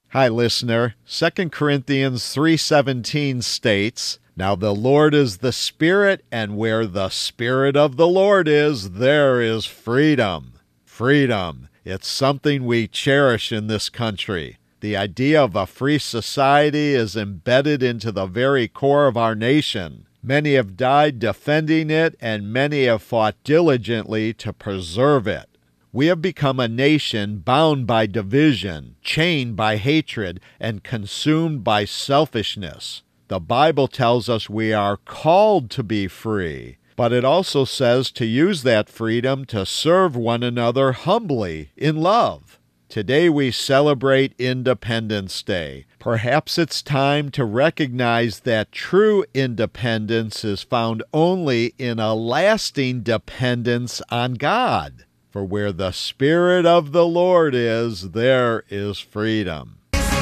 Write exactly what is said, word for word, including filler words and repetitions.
Hi, listener. Second Corinthians three seventeen states, "Now the Lord is the Spirit, and where the Spirit of the Lord is, there is freedom." Freedom. It's something we cherish in this country. The idea of a free society is embedded into the very core of our nation. Many have died defending it, and many have fought diligently to preserve it. We have become a nation bound by division, chained by hatred, and consumed by selfishness. The Bible tells us we are called to be free, but it also says to use that freedom to serve one another humbly in love. Today we celebrate Independence Day. Perhaps it's time to recognize that true independence is found only in a lasting dependence on God. For where the Spirit of the Lord is, there is freedom.